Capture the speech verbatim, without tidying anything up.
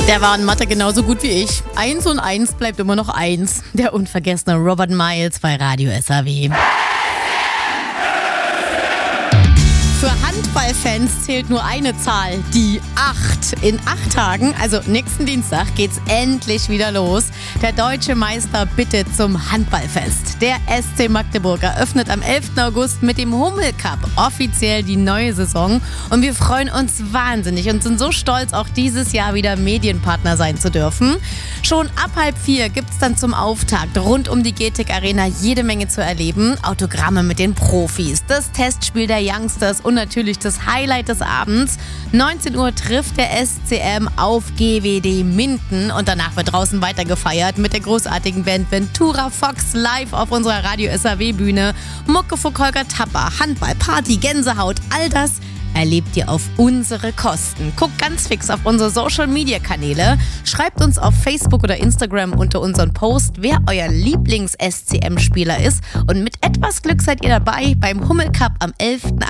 Der war in Mathe genauso gut wie ich. Eins und eins bleibt immer noch eins. Der unvergessene Robert Miles bei Radio S A W. Für Handballfans zählt nur eine Zahl, die acht. In acht Tagen, also nächsten Dienstag, geht's endlich wieder los. Der deutsche Meister bittet zum Handballfest. Der S C Magdeburg eröffnet am elften August mit dem Hummel Cup offiziell die neue Saison. Und wir freuen uns wahnsinnig und sind so stolz, auch dieses Jahr wieder Medienpartner sein zu dürfen. Schon ab halb vier gibt's dann zum Auftakt rund um die G T E C Arena jede Menge zu erleben. Autogramme mit den Profis, das Testspiel der Youngsters und natürlich das Highlight des Abends. neunzehn Uhr trifft der S C M auf G W D Minden und danach wird draußen weiter gefeiert mit der großartigen Band Ventura Fox live auf unserer Radio S A W Bühne. Muckefuck, Holger Tapper, Handball, Party, Gänsehaut, all das erlebt ihr auf unsere Kosten. Guckt ganz fix auf unsere Social-Media-Kanäle. Schreibt uns auf Facebook oder Instagram unter unseren Post, wer euer Lieblings-S C M-Spieler ist. Und mit etwas Glück seid ihr dabei beim Hummel Cup am elften